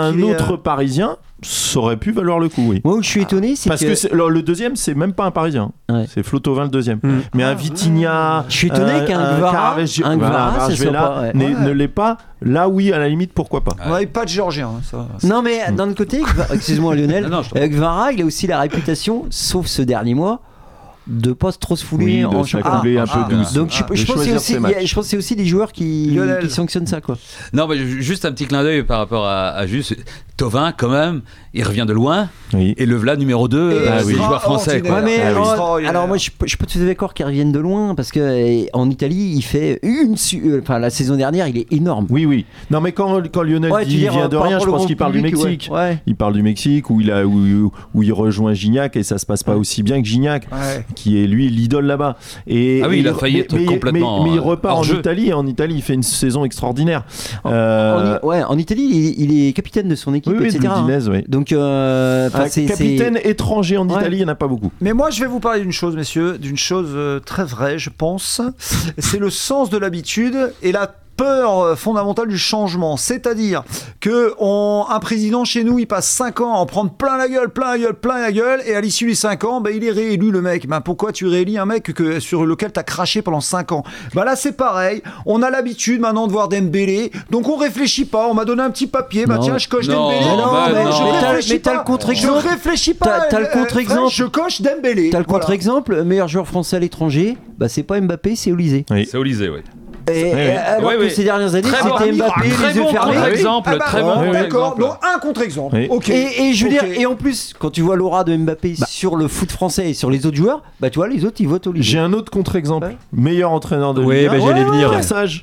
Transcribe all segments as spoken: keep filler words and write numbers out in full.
un est, autre euh... Parisien, ça aurait pu valoir le coup, oui. Moi, où je suis étonné, c'est Parce que, que c'est, le, le deuxième, c'est même pas un Parisien. Ouais. C'est Flo Thauvin le deuxième. Mm. Mais un Vitinha, je suis étonné euh, qu'un Gvara, Caravage- un voilà, Gvara, ça soit Varjvela pas. Ouais. n'est- Ouais. ne l'est pas. Là, oui, à la limite, pourquoi pas. On n'avait pas de Géorgien. Hein, ça, ça. Non, mais d'un autre côté, Gva- excuse-moi Lionel, Non, non, je t'en euh, Gvara, il a aussi la réputation, sauf ce dernier mois, de pas trop se fouler Oui, en de se la championnat. couler un Ah, peu douce. Donc je, Ah, je de pense que c'est choisir aussi, ses il y a- matchs. je pense que c'est aussi des joueurs qui, Lionel. qui sanctionnent ça, quoi. Non, mais juste un petit clin d'œil par rapport à, à juste Thauvin, quand même, il revient de loin. Oui. Et le Vla numéro deux, Et euh, oui. des joueurs français. Quoi. Ouais, mais Ah oui. alors, Extraordinaire. alors moi je, je suis pas tout à fait d'accord qu'ils reviennent de loin parce que euh, en Italie il fait une su- euh, enfin la saison dernière il est énorme. Oui, oui. Non, mais quand, quand Lionel Ouais, tu dit veux il dire, vient de par rien, rapport je au pense grand qu'il parle du public, ouais. Mexique. Ouais. Il parle du Mexique où il, a, où, où il rejoint Gignac et ça se passe pas aussi bien que Gignac, Ouais. qui est lui l'idole là-bas. Et, Ah oui, et il a failli mais, être mais- complètement, Mais, mais il euh, repart hors en jeu. Italie et en Italie il fait une saison extraordinaire. En, Euh, en- ouais, en Italie il, il est capitaine de son équipe, oui, oui, et de cetera. l'Udinese, oui. Donc euh, enfin, Un c'est, capitaine c'est... étranger en Ouais. Italie, il n'y en a pas beaucoup. Mais moi, je vais vous parler d'une chose, messieurs, d'une chose euh, très vraie, je pense. C'est le sens de l'habitude et la peur fondamentale du changement. C'est-à-dire que on, un président chez nous, il passe cinq ans à en prendre plein la gueule, plein la gueule, plein la gueule, et à l'issue des cinq ans, ben, il est réélu, le mec. Ben, pourquoi tu réélis un mec que, sur lequel tu as craché pendant cinq ans? Ben là, c'est pareil. On a l'habitude maintenant de voir Dembélé, donc on réfléchit pas. On m'a donné un petit papier, bah Non. tiens, je coche Non, Dembélé. mais non, mais non. je Mais t'as- réfléchis mais t'as pas. le contre-exemple. Je réfléchis pas. T'as- t'as le euh, contre-exemple. Fred, Je coche Dembélé. T'as le Voilà. contre-exemple, meilleur joueur français à l'étranger, bah c'est pas Mbappé, c'est Olysée. Oui. C'est Olysée, oui. Et, oui. alors Oui, que oui. ces dernières années, Très bon, c'était Mbappé, très les yeux bon fermés. contre-exemple, Ah bah, très ouais, bon d'accord, contre-exemple. donc un contre-exemple. Oui. Ok. Et, et je veux Ok. dire, et en plus, quand tu vois l'aura de Mbappé sur le foot français et sur les autres joueurs, bah tu vois, les autres ils votent Olysée. J'ai un autre contre-exemple. Ouais. Meilleur entraîneur de Oui, Ligue un. bah, j'allais venir. Pierre Sage.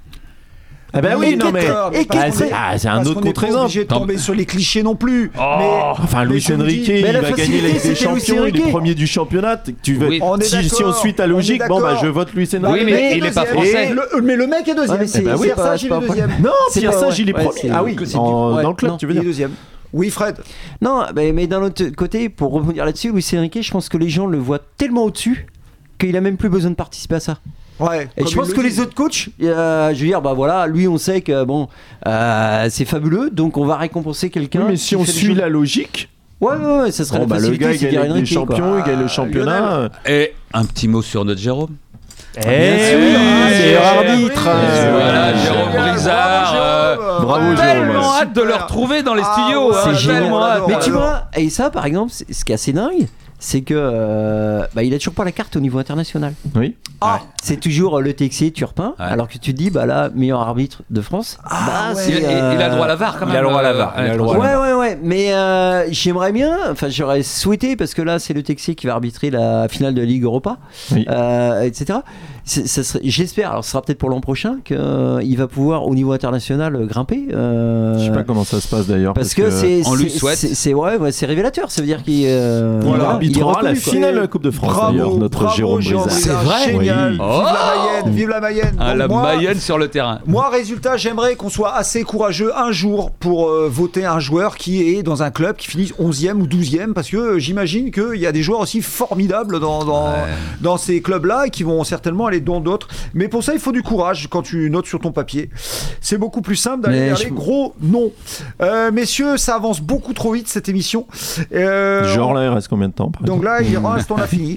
Ah bah oui, Et non mais. quatre- et parce quatre- qu'on est- Ah, c'est un parce autre qu'on est pas contre-exemple. obligé de tomber sur les clichés non plus. mais, Enfin, mais Luis je vous dis- Enrique, mais il la va gagner facilité, la Ligue des c'était Luis Champions, il est Enrique. premier du championnat. Tu veux, Oui. On est si, si on d'accord, suit ta on est logique, bon bah d'accord. je vote Luis Enrique. Oui, mais il est pas deuxième. français. Le- mais le mec est deuxième. Ouais, mais c'est- Pierre c'est pas- Sage, c'est il pas est un deuxième. Non, C'est Pierre pas- Sage, il est ouais, premier. c'est- Ah oui, que c'est en- du- ouais, dans le club, non, tu veux Il est dire. deuxième. Oui, Fred. Non, mais, mais d'un autre côté, pour rebondir là-dessus, Luis Enrique, je pense que les gens le voient tellement au-dessus qu'il a même plus besoin de participer à ça. Ouais. Et je pense que les autres coachs, euh, je veux dire, bah voilà, lui on sait que bon, euh, c'est fabuleux, donc on va récompenser quelqu'un. Oui, mais si qui on fait des suit choses- la logique, Ouais, ouais, ouais, ça serait bon, la bah, le facilité, gars c'est il gagne Pierre la Ligue des Enrique, quoi. champions, il gagne le Ah, championnat. Et un petit mot sur notre Jérôme. Eh sûr, oui, ah, meilleur c'est- arbitre. Euh, voilà, génial. Jérôme Bravo, Brizard. euh, Jérôme. bravo, Ouais, Jérôme. Tellement super. hâte de le retrouver dans les Ah, studios. ouais, hein, C'est j'adore, tellement génial. hâte. j'adore. Mais tu alors. vois, et ça par exemple, c'est- ce qui est assez dingue, c'est que euh, bah, il a toujours pas la carte au niveau international. Oui. Ah, C'est toujours euh, le Texier Turpin, Ouais. alors que tu te dis, bah là, meilleur arbitre de France. Ah, bah, ouais. c'est, Il, il- euh, il a le droit à la V A R quand il même. a le droit à la V A R, euh, il a le droit à Ouais, ouais, ouais, mais euh, j'aimerais bien, enfin j'aurais souhaité, parce que là c'est le Texier qui va arbitrer la finale de la Ligue Europa, Oui. euh, et cetera. C'est- ça serait- J'espère, alors ce sera peut-être pour l'an prochain, qu'il va pouvoir au niveau international euh, grimper. euh, Je sais pas comment ça se passe d'ailleurs. parce que c'est on lui c'est- souhaite. c'est c'est- ouais, ouais, c'est révélateur, ça veut dire qu'il euh, Il voilà, il est arbitrera la reconnu, quoi. finale de la Coupe de France bravo, d'ailleurs, notre bravo, Jérôme Jérôme Brizard. Brizard. C'est vrai Génial. Oui. Vive Oh. la Mayenne, vive la Mayenne. Ah, Donc la moi, Mayenne sur le terrain. Moi, résultat, j'aimerais qu'on soit assez courageux un jour pour euh, voter un joueur qui est dans un club qui finisse onzième ou douzième, parce que euh, j'imagine qu'il y a des joueurs aussi formidables dans, dans, Ouais. dans ces clubs-là et qui vont certainement aller dans d'autres. Mais pour ça, il faut du courage quand tu notes sur ton papier. C'est beaucoup plus simple d'aller Mais vers je- les gros noms. Euh, messieurs, ça avance beaucoup trop vite cette émission. Euh, Genre là, il reste combien de temps par Donc exemple là, il reste, on a fini.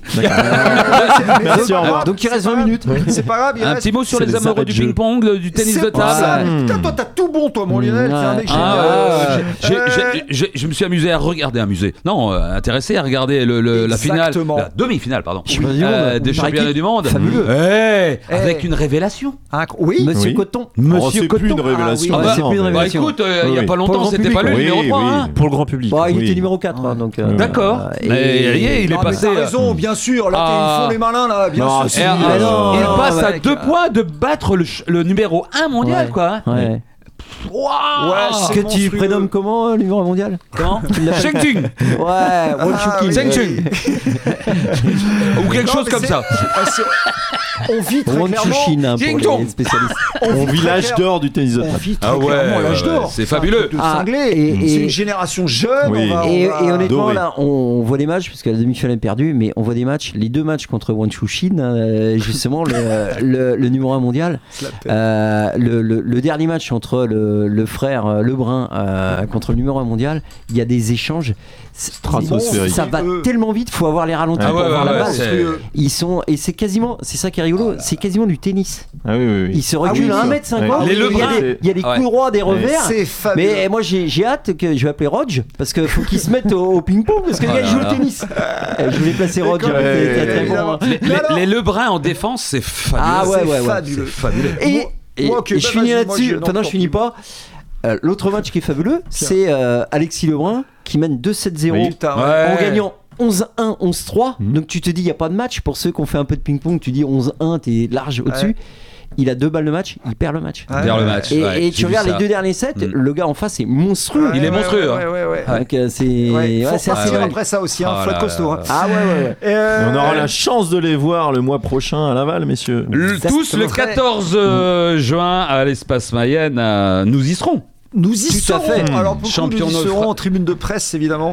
Merci, au revoir. Donc il reste vingt minutes. C'est pas grave, il Un reste. petit mot sur c'est les les amoureux arrêts du de jeu. ping-pong, du tennis C'est de pour ça. table. Hmm. Putain, toi, t'as tout bon, toi, mon Lionel. T'es un mec génial. Ah, ouais. J'ai- Euh, j'ai- j'ai- Je me suis amusé à regarder, amusé. Non, euh, intéressé à regarder le, le- la finale, Exactement. la demi-finale, pardon, Championnat du euh, monde. des Par championnats équipe. du monde. Fabuleux. Eh, avec Eh. une révélation. Inc- Oui. Monsieur Oui. Coton. Oh, Monsieur c'est plus une Coton. révélation. Ah oui. Ah bah, c'est plus une mais- Bah révélation. écoute, euh, il y a Oui. pas Pour le longtemps, grand c'était public, pas le oui, numéro trois. oui. Hein. Pour le grand public. Bah, il Oui. était numéro quatre, hein, donc. euh, D'accord. et- Mais, ça y est, il est Non, mais passé. t'as raison, bien sûr. Là, Ah. ils font les malins, là. Bien Non, sûr. c'est- Et, c'est- euh, Ah non, il non, passe à mec. deux points de battre le, ch- le numéro un mondial, Ouais. quoi. Ouais. Waouh. Ouais, c'est Que tu monstrueux. prénommes comment, le numéro mondial? Comment Sheng Tsung. Ouais, Won Ah, Chukin. oui. Sheng Tsung. Ou quelque Non, chose mais comme c'est- ça. Ah, c'est- On vit très Won clairement. Chukin, hein, pour Ding les dong. spécialistes. On vit très l'âge clair- d'or du tennis de On table. vit très Ah ouais, clairement l'âge ouais, d'or. c'est un fabuleux. truc de Ah, cinglé. et- C'est et- une génération jeune. Oui. on va- on Et, va- et honnêtement, Doré. là, on, on voit des matchs, parce que la demi-finale est perdue, mais on voit des matchs, les deux matchs contre Won Chukin, euh, justement, le, le, le numéro un mondial. Se la pète. Euh, le, le- le dernier match entre le, le frère euh, Lebrun euh, contre le numéro un mondial, il y a des échanges. Stratosphérique. Ça va Euh. tellement vite, faut avoir les ralentis Ah pour ouais, voir ouais, la ouais, balle. c'est- Ils sont et c'est quasiment, c'est ça qui est rigolo, c'est quasiment du tennis. Ah oui, oui, oui. Ils se reculent Ah oui, à un oui. mètre cinquante. Ouais. Les Il y a Lebrun. des, il y a des Ouais. coups droits, des revers. C'est fabuleux. Mais moi j'ai, j'ai hâte que je vais appeler Rodge parce qu'il faut qu'il se mette au, au ping-pong parce que le Oh gars là il joue là. au tennis. Euh, Je voulais placer Rodge. comme- qui était très bon, évidemment. hein. Les, Mais les- alors- les Lebrun en défense, c'est fabuleux. Ah ouais, C'est ouais, ouais. fabuleux. C'est fabuleux. Et, Moi- et, moi, ok, et bah, je finis vas-y, moi, là-dessus. j'ai- Enfin, non, je tant finis pis. pas. Euh, l'autre match qui est fabuleux, c'est euh, Alexis Lebrun qui mène deux sept zéro Oui. Putain, Ouais. ouais. en gagnant onze un, onze trois. Mhm. Donc tu te dis, il n'y a pas de match. Pour ceux qui ont fait un peu de ping-pong, tu dis onze un, t'es large au-dessus. Ouais. Il a deux balles de match, il perd le match. Ouais. Vers le match. Et, ouais, et j'ai tu vu regardes ça. les deux derniers sets, Mm. le gars en face est monstrueux. Il est Ouais, monstrueux, Ouais, hein. ouais, ouais. ouais. Donc euh, c'est Ouais, ouais, faut c'est assez repartir ouais. après ça aussi, hein, Oh faut être là costaud. là. hein. Ah ouais, ouais, ouais. Euh, Et on aura la chance de les voir le mois prochain à Laval, messieurs. Le- tous le Exactement. quatorze euh, juin à l'espace Mayenne, euh, nous y serons. Nous y Tout à serons. fait. Alors beaucoup Champion nous y neuf. serons en tribune de presse évidemment.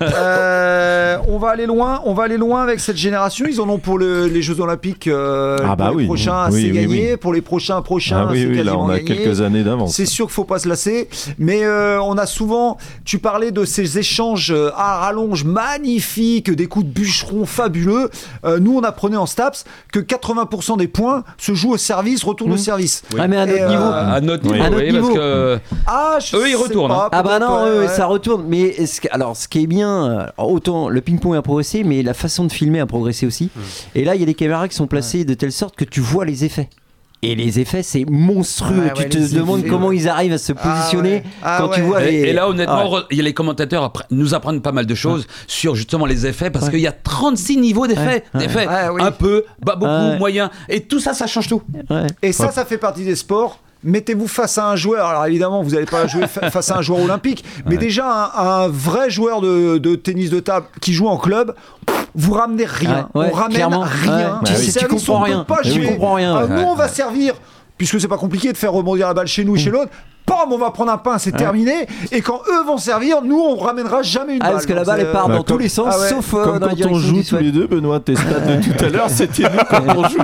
Euh, on va aller loin. On va aller loin avec cette génération. Ils en ont pour le- les Jeux Olympiques euh, Ah bah pour les oui. prochains, Oui, c'est oui, gagné. oui. Pour les prochains prochains, Ah oui, c'est oui, là quasiment on a gagné. quelques années d'avance. C'est sûr qu'il faut pas se lasser, mais euh, on a souvent. Tu parlais de ces échanges euh, à rallonge magnifiques, des coups de bûcheron fabuleux. Euh, nous, on apprenait en Staps que quatre-vingts pour cent des points se jouent au service, retournent au Mmh. service. Ah, mais à Et, notre euh, niveau. À notre Oui. niveau, À notre oui, niveau. parce que Ah, je Eux, ils sais retournent, pas, hein. Ah bah peut-être, non, ouais, eux, ouais. ça retourne. Mais est-ce que- alors, ce qui est bien, euh, autant le ping-pong a progressé, mais la façon de filmer a progressé aussi. Et là, il y a des caméras qui sont placées de telle sorte que tu vois les effets. Et les effets, c'est monstrueux. Ouais, tu ouais, te les demandes effets, comment ouais. ils arrivent à se Ah, positionner ouais. Ah, quand tu ouais. vois les. Et, et là, honnêtement, Ah ouais. re- il y a les commentateurs appre- nous apprennent pas mal de choses sur justement les effets, parce Ouais. qu'il y a trente-six niveaux d'effets. Ouais. d'effets. Ouais, oui. Un peu, pas beaucoup, Ouais. moyen. Et tout ça, ça change tout. Ouais. Et ça, ça fait partie des sports. Mettez-vous face à un joueur. Alors évidemment, vous n'allez pas jouer fa- face à un joueur olympique, mais déjà un, un vrai joueur de, de tennis de table qui joue en club, pff, vous ramenez rien. Ouais, ouais, on ramène clairement. rien. Ouais. Bah Tu oui. services, Tu comprends on peut rien. Pas Tu jouer. comprends rien, Ah, ouais. nous, on va Ouais. servir, puisque c'est pas compliqué de faire rebondir la balle chez nous et chez l'autre. Pam, on va prendre un pain, c'est terminé. Et quand eux vont servir, nous, on ramènera jamais une Ah, balle. parce que la Donc, balle c'est- elle part Bah, dans comme- tous les sens, Ah ouais. sauf euh, Comme dans la quand on direction joue du tous souhait. les deux, Benoît, tes stats de tout à l'heure, c'était nous quand on joue.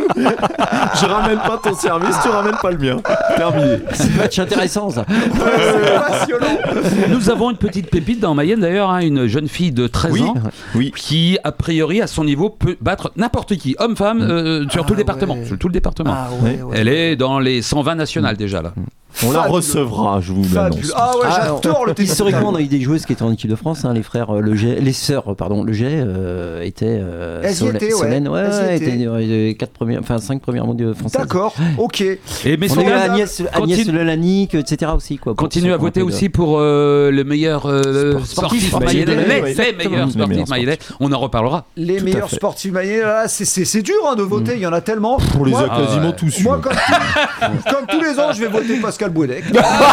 Je ramène pas ton service, tu ramènes pas le mien. Terminé. C'est un match intéressant ça. c'est passionnant. Nous avons une petite pépite dans Mayenne d'ailleurs, hein, une jeune fille de treize Oui. ans Oui. qui, a priori, à son niveau, peut battre n'importe qui, homme, femme, euh, sur Ah tout le département. ouais. Sur tout le département. Ah ouais, ouais. Elle est dans les cent vingt nationales déjà là. On la Fabuleux. recevra, je vous l'annonce. Fabuleux. Ah ouais, Ah, j'adore le tennis. Historiquement, on a eu des joueuses qui étaient en équipe de France, hein, les frères euh, Leget, les sœurs, euh, pardon, Leget euh, étaient. Euh, Elles y Solène- étaient, ouais. Solène, ouais, Elles y ouais, étaient. étaient dans les quatre premières, enfin cinq premières mondiales françaises. D'accord, ok. Et mais On a eu Solène Agnès, Agnès continue- Lelanique, et cetera aussi quoi. pour continue se à voter rappeler de- aussi pour euh, le meilleur euh, Sport- sportif, sportif mayennais. mayennais, Les- oui, les exactement. meilleurs Les sportifs meilleurs mayennais. On en reparlera. Les Tout à meilleurs fait. sportifs mayennais, là, c'est- c'est c'est dur hein, de voter, il y en a tellement. On les Moi, a quasiment ouais. tous moi, eus. comme, tous- comme tous les ans, je vais voter Pascal Bouedec.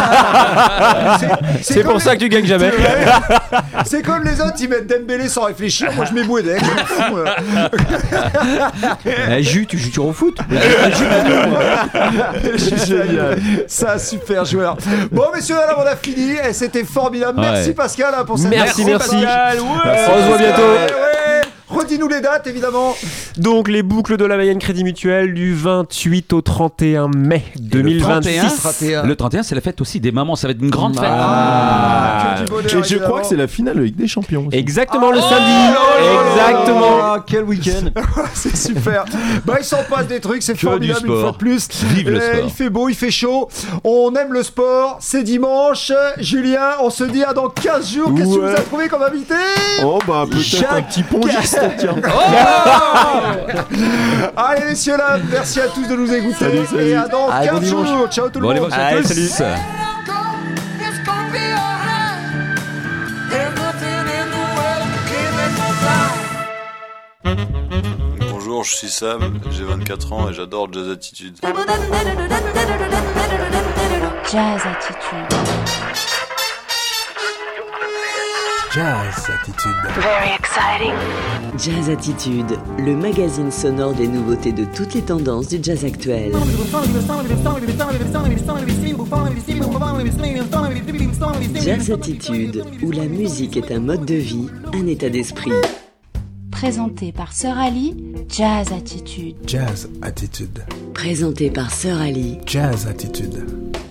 C'est pour ça que tu gagnes jamais. C'est comme les autres, ils mettent Dembélé sans réfléchir. Moi, je mets Bouedec. Je m'en fous, euh. Eh, Jus, tu joues toujours au foot. Génial. Ça, super joueur. Bon, messieurs, là, on a fini. Et c'était formidable. Merci Ouais. Pascal hein, pour cette Merci, merci. Pascal. Ouais. On se voit bientôt. Ouais, ouais. Redis-nous les dates, évidemment. Donc les boucles de la Mayenne Crédit Mutuel du vingt-huit au trente et un mai deux mille vingt-six. trente et un. Le trente et un, c'est la fête aussi des mamans. Ça va être une grande fête. Ah, que du bonheur, Et je évidemment. crois que c'est la finale de Ligue des Champions. aussi. Exactement le Oh samedi. là là Exactement. Ah, quel week-end. C'est super. Bah, il s'en passe des trucs, c'est Que formidable du une sport. fois de plus. Vive le Euh, sport. Il fait beau, il fait chaud. On aime le sport. C'est dimanche. Julien, on se dit à dans quinze jours. Qu'est-ce que tu Ouais. nous as trouvé comme invité? Oh bah peut-être Chaque- un petit pongiste, tiens. Allez, messieurs, là, merci à tous de nous écouter. Salut, salut. Et à dans Allez, bon quinze dimanche. jours. Ciao tout le Bon, allez, monde. bon, Allez, tous. salut. It's gonna be alright. There's nothing in the world that can make us fly. Bonjour, je suis Sam, j'ai vingt-quatre ans et j'adore Jazz Attitude. Jazz Attitude. Jazz Attitude. Very exciting. Jazz Attitude, le magazine sonore des nouveautés de toutes les tendances du jazz actuel. Jazz Attitude, où la musique est un mode de vie, un état d'esprit. Présenté par Sœur Ali, Jazz Attitude. Jazz Attitude. Présenté par Sœur Ali. Jazz Attitude.